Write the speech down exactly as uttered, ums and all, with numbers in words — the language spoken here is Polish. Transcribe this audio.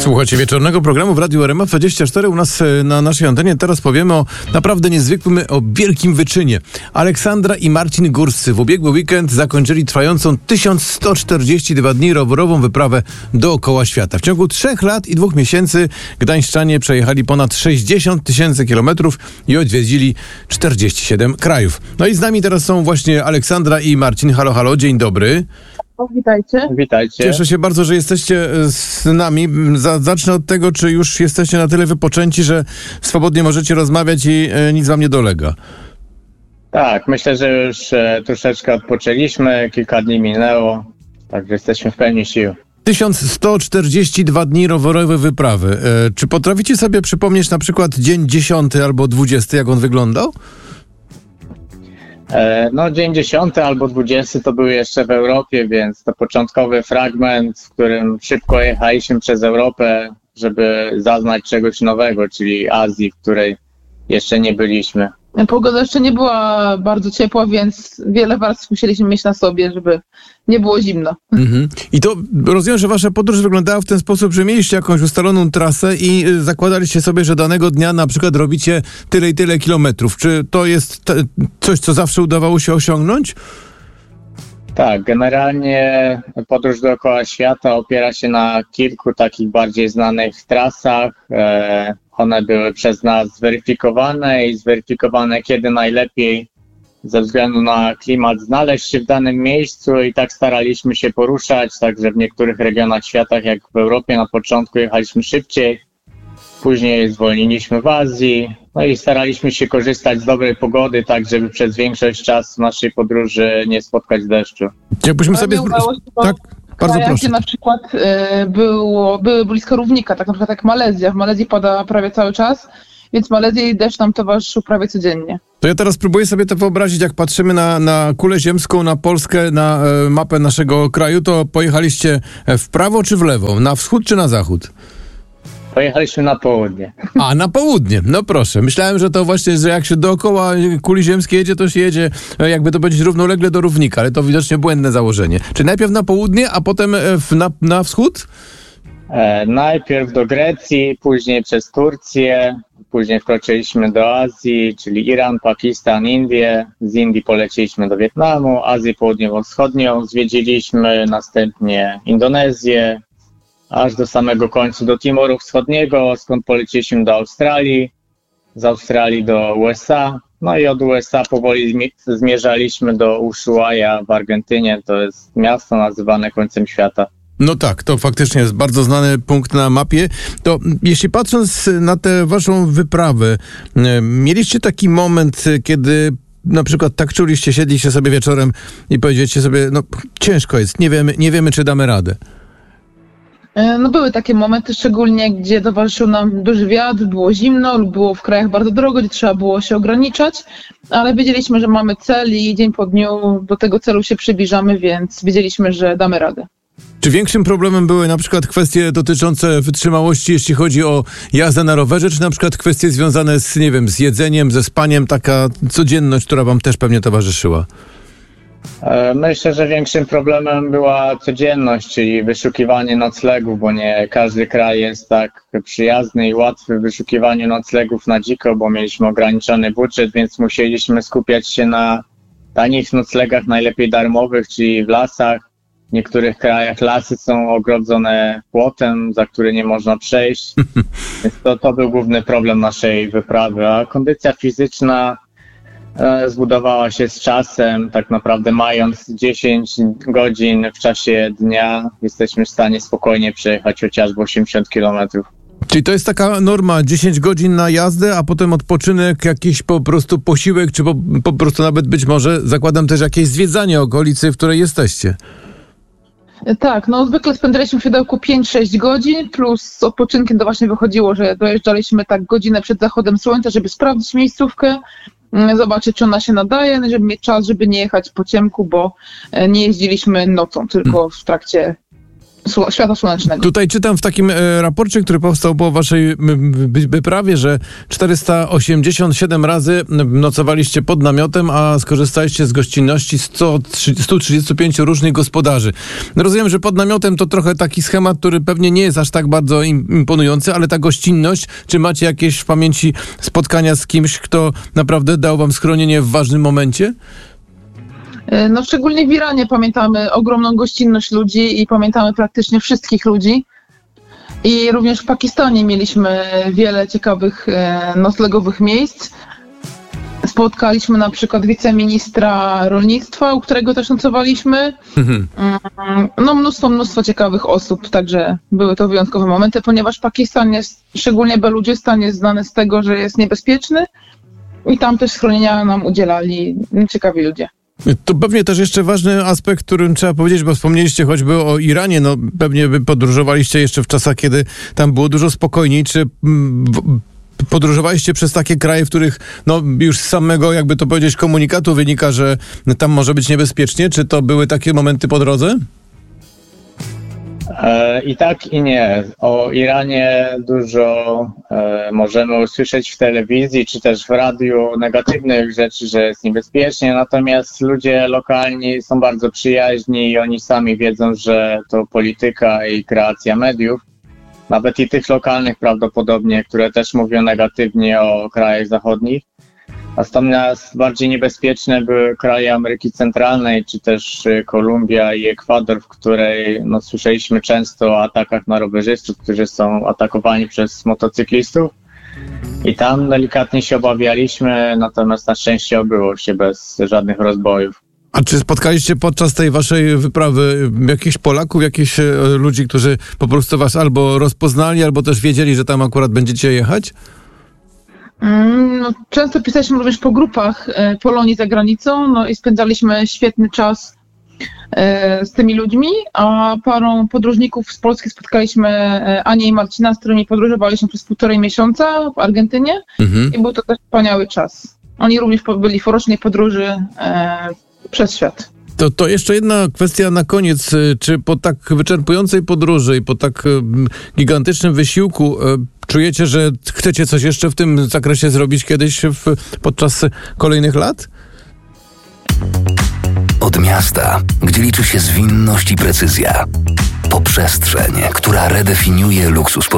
Słuchajcie wieczornego programu w Radiu R M F dwadzieścia cztery u nas na naszej antenie. Teraz powiemy o naprawdę niezwykłym, o wielkim wyczynie. Aleksandra i Marcin Górscy w ubiegły weekend zakończyli trwającą tysiąc sto czterdzieści dwa dni rowerową wyprawę dookoła świata. W ciągu trzech lat i dwóch miesięcy gdańszczanie przejechali ponad sześćdziesiąt tysięcy kilometrów i odwiedzili czterdzieści siedem krajów. No i z nami teraz są właśnie Aleksandra i Marcin. Halo, halo, dzień dobry. O, witajcie. Witajcie. Cieszę się bardzo, że jesteście z nami. Zacznę od tego, czy już jesteście na tyle wypoczęci, że swobodnie możecie rozmawiać i e, nic wam nie dolega. Tak, myślę, że już e, troszeczkę odpoczęliśmy, kilka dni minęło, także jesteśmy w pełni sił. tysiąc sto czterdzieści dwa dni rowerowej wyprawy. E, czy potraficie sobie przypomnieć na przykład dzień dziesiąty albo dwudziesty, jak on wyglądał? E, no dzień dziesiąty albo dwudziesty to był jeszcze w Europie, więc to początkowy fragment, w którym szybko jechaliśmy przez Europę, żeby zaznać czegoś nowego, czyli Azji, w której jeszcze nie byliśmy. Pogoda jeszcze nie była bardzo ciepła, więc wiele warstw musieliśmy mieć na sobie, żeby nie było zimno. Mhm. I to rozumiem, że wasza podróż wyglądała w ten sposób, że mieliście jakąś ustaloną trasę i y, zakładaliście sobie, że danego dnia na przykład robicie tyle i tyle kilometrów. Czy to jest te, coś, co zawsze udawało się osiągnąć? Tak, generalnie podróż dookoła świata opiera się na kilku takich bardziej znanych trasach. E, one były przez nas zweryfikowane i zweryfikowane, kiedy najlepiej ze względu na klimat znaleźć się w danym miejscu i tak staraliśmy się poruszać, także w niektórych regionach świata, jak w Europie na początku jechaliśmy szybciej, później zwolniliśmy w Azji, no i staraliśmy się korzystać z dobrej pogody, tak żeby przez większość czasu naszej podróży nie spotkać deszczu. Jakbyśmy sobie... Nie udało się, bo Tak, bardzo kraje, proszę. gdzie na przykład y, było, były blisko równika, tak na przykład jak Malezja. W Malezji pada prawie cały czas, więc w Malezji deszcz nam towarzyszył prawie codziennie. To ja teraz próbuję sobie to wyobrazić, jak patrzymy na, na kulę ziemską, na Polskę, na e, mapę naszego kraju, to pojechaliście w prawo czy w lewo? Na wschód czy na zachód? Pojechaliśmy na południe. A, na południe. No proszę. Myślałem, że to właśnie, że jak się dookoła kuli ziemskiej jedzie, to się jedzie, e, jakby to powiedzieć, równolegle do równika, ale to widocznie błędne założenie. Czy najpierw na południe, a potem e, w, na, na wschód? E, najpierw do Grecji, później przez Turcję, później wkroczyliśmy do Azji, czyli Iran, Pakistan, Indie. Z Indii poleciliśmy do Wietnamu, Azję Południowo-Wschodnią zwiedziliśmy, następnie Indonezję, aż do samego końca do Timoru Wschodniego, skąd poleciliśmy do Australii, z Australii do U S A, no i od U S A powoli zmierzaliśmy do Ushuaia w Argentynie, to jest miasto nazywane końcem świata. No tak, to faktycznie jest bardzo znany punkt na mapie. To jeśli patrząc na tę waszą wyprawę, e, mieliście taki moment, kiedy na przykład tak czuliście, siedliście sobie wieczorem i powiedzieliście sobie, no ciężko jest, nie wiemy, nie wiemy czy damy radę. No były takie momenty, szczególnie gdzie towarzyszył nam duży wiatr, było zimno lub było w krajach bardzo drogo, gdzie trzeba było się ograniczać, ale wiedzieliśmy, że mamy cel i dzień po dniu do tego celu się przybliżamy, więc wiedzieliśmy, że damy radę. Czy większym problemem były na przykład kwestie dotyczące wytrzymałości, jeśli chodzi o jazdę na rowerze, czy na przykład kwestie związane z, nie wiem, z jedzeniem, ze spaniem, taka codzienność, która wam też pewnie towarzyszyła? Myślę, że większym problemem była codzienność, czyli wyszukiwanie noclegów, bo nie każdy kraj jest tak przyjazny i łatwy w wyszukiwaniu noclegów na dziko, bo mieliśmy ograniczony budżet, więc musieliśmy skupiać się na tanich noclegach, najlepiej darmowych, czyli w lasach. W niektórych krajach lasy są ogrodzone płotem, za który nie można przejść, więc to, to był główny problem naszej wyprawy, a kondycja fizyczna zbudowała się z czasem, tak naprawdę mając dziesięć godzin w czasie dnia jesteśmy w stanie spokojnie przejechać chociażby osiemdziesiąt kilometrów. Czyli to jest taka norma, dziesięć godzin na jazdę, a potem odpoczynek, jakiś po prostu posiłek, czy po, po prostu nawet być może, zakładam też jakieś zwiedzanie okolicy, w której jesteście. Tak, no zwykle spędzaliśmy w siodełku pięć sześć godzin, plus z odpoczynkiem to właśnie wychodziło, że dojeżdżaliśmy tak godzinę przed zachodem słońca, żeby sprawdzić miejscówkę, zobaczyć, czy ona się nadaje, żeby mieć czas, żeby nie jechać po ciemku, bo nie jeździliśmy nocą, tylko w trakcie sło- świata słonecznego. Tutaj czytam w takim e, raporcie, który powstał po waszej m, wy- wyprawie, że czterysta osiemdziesiąt siedem razy nocowaliście pod namiotem, a skorzystaliście z gościnności sto trzydziestu pięciu różnych gospodarzy. Rozumiem, że pod namiotem to trochę taki schemat, który pewnie nie jest aż tak bardzo im, imponujący, ale ta gościnność, czy macie jakieś w pamięci spotkania z kimś, kto naprawdę dał wam schronienie w ważnym momencie? No szczególnie w Iranie pamiętamy ogromną gościnność ludzi i pamiętamy praktycznie wszystkich ludzi. I również w Pakistanie mieliśmy wiele ciekawych e, noclegowych miejsc. Spotkaliśmy na przykład wiceministra rolnictwa, u którego też nocowaliśmy. Mhm. No mnóstwo, mnóstwo ciekawych osób, także były to wyjątkowe momenty, ponieważ Pakistan jest, szczególnie Beludzystan, jest znany z tego, że jest niebezpieczny i tam też schronienia nam udzielali ciekawi ludzie. To pewnie też jeszcze ważny aspekt, którym trzeba powiedzieć, bo wspomnieliście choćby o Iranie, no pewnie wy podróżowaliście jeszcze w czasach, kiedy tam było dużo spokojniej, czy mm, w, podróżowaliście przez takie kraje, w których no już z samego, jakby to powiedzieć, komunikatu wynika, że tam może być niebezpiecznie, czy to były takie momenty po drodze? I tak i nie. O Iranie dużo e, możemy usłyszeć w telewizji czy też w radiu negatywnych rzeczy, że jest niebezpiecznie, natomiast ludzie lokalni są bardzo przyjaźni i oni sami wiedzą, że to polityka i kreacja mediów, nawet i tych lokalnych prawdopodobnie, które też mówią negatywnie o krajach zachodnich. Natomiast bardziej niebezpieczne były kraje Ameryki Centralnej, czy też Kolumbia i Ekwador, w której no, słyszeliśmy często o atakach na rowerzystów, którzy są atakowani przez motocyklistów. I tam delikatnie się obawialiśmy, natomiast na szczęście obyło się bez żadnych rozbojów. A czy spotkaliście podczas tej waszej wyprawy jakichś Polaków, jakichś ludzi, którzy po prostu was albo rozpoznali, albo też wiedzieli, że tam akurat będziecie jechać? No, często pisaliśmy również po grupach Polonii za granicą, no i spędzaliśmy świetny czas z tymi ludźmi, a parą podróżników z Polski spotkaliśmy Anię i Marcina, z którymi podróżowaliśmy przez półtorej miesiąca w Argentynie mhm. i był to też wspaniały czas. Oni również byli w rocznej podróży przez świat. To, to jeszcze jedna kwestia na koniec. Czy po tak wyczerpującej podróży i po tak gigantycznym wysiłku czujecie, że chcecie coś jeszcze w tym zakresie zrobić kiedyś w, podczas kolejnych lat? Od miasta, gdzie liczy się zwinność i precyzja, po przestrzeń, która redefiniuje luksus